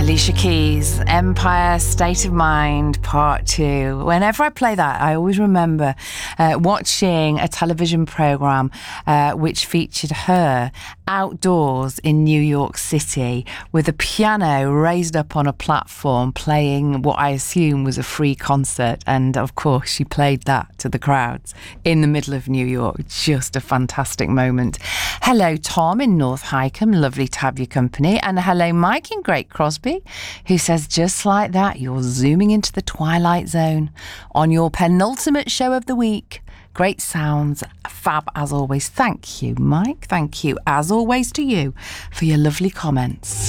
Alicia Keys, Empire State of Mind, Part 2. Whenever I play that, I always remember watching a television programme which featured her outdoors in New York City with a piano raised up on a platform playing what I assume was a free concert. And of course, she played that to the crowds in the middle of New York. Just a fantastic moment. Hello, Tom in North Highcombe. Lovely to have your company. And hello, Mike in Great Crosby, who says, just like that, you're zooming into the Twilight Zone on your penultimate show of the week. Great sounds, fab as always. Thank you, Mike. Thank you, as always, to you for your lovely comments.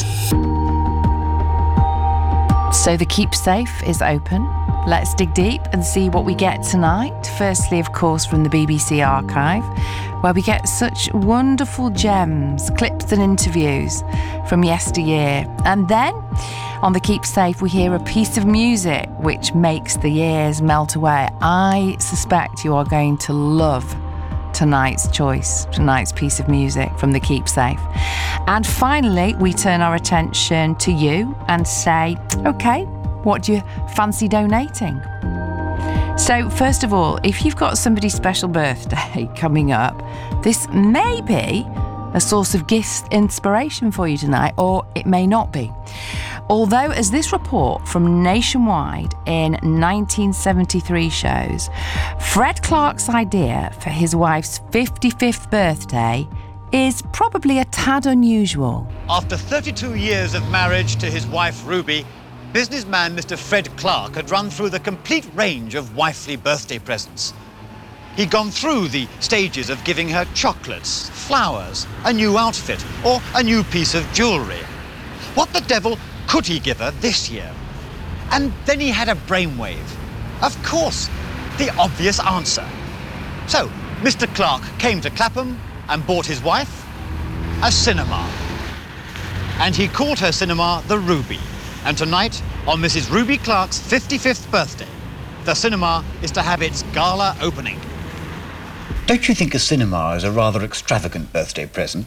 So the Keep Safe is open. Let's dig deep and see what we get tonight. Firstly, of course, from the BBC Archive, where we get such wonderful gems, clips and interviews from yesteryear. And then on the Keep Safe, we hear a piece of music which makes the years melt away. I suspect you are going to love tonight's choice, tonight's piece of music from the Keep Safe. And finally, we turn our attention to you and say, okay, what do you fancy donating? So first of all, if you've got somebody's special birthday coming up, this may be a source of gift inspiration for you tonight, or it may not be. Although, as this report from Nationwide in 1973 shows, Fred Clarke's idea for his wife's 55th birthday is probably a tad unusual. After 32 years of marriage to his wife Ruby, businessman Mr. Fred Clarke had run through the complete range of wifely birthday presents. He'd gone through the stages of giving her chocolates, flowers, a new outfit, or a new piece of jewellery. What the devil could he give her this year? And then he had a brainwave. Of course, the obvious answer. So, Mr. Clarke came to Clapham and bought his wife a cinema. And he called her cinema the Ruby. And tonight, on Mrs. Ruby Clarke's 55th birthday, the cinema is to have its gala opening. Don't you think a cinema is a rather extravagant birthday present?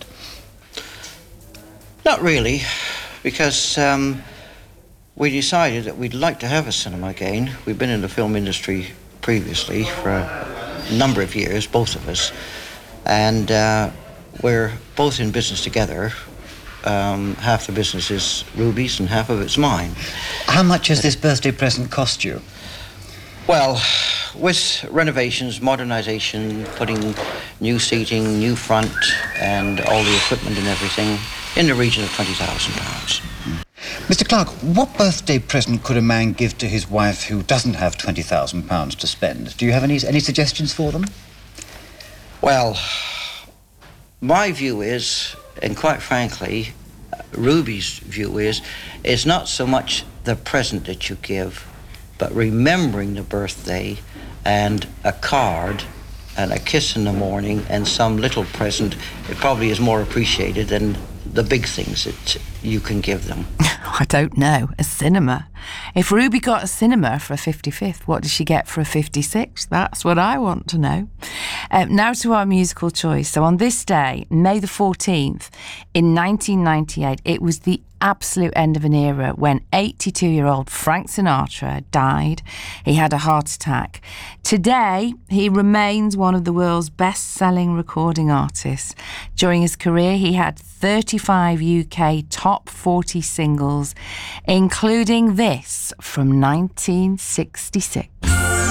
Not really, because we decided that we'd like to have a cinema again. We've been in the film industry previously for a number of years, both of us, and we're both in business together. Half the business is Ruby's and half of it's mine. How much has this birthday present cost you? Well, with renovations, modernisation, putting new seating, new front, and all the equipment and everything, in the region of £20,000. Mr. Clarke, what birthday present could a man give to his wife who doesn't have £20,000 to spend? Do you have any suggestions for them? Well, my view is, and quite frankly, Ruby's view is, it's not so much the present that you give, but remembering the birthday and a card and a kiss in the morning and some little present. It probably is more appreciated than the big things that you can give them. I don't know. A cinema. If Ruby got a cinema for a 55th, what does she get for a 56th? That's what I want to know. Now to our musical choice. So on this day, May the 14th, in 1998, it was the absolute end of an era when 82-year-old Frank Sinatra died. He had a heart attack. Today, he remains one of the world's best-selling recording artists. During his career, he had 35 UK top 40 singles, including this from 1966.